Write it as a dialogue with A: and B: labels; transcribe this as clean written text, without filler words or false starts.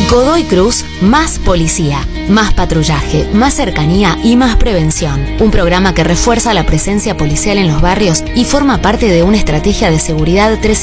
A: Godoy Cruz, más policía, más patrullaje, más cercanía y más prevención. Un programa que refuerza la presencia policial en los barrios y forma parte de una estrategia de seguridad 360.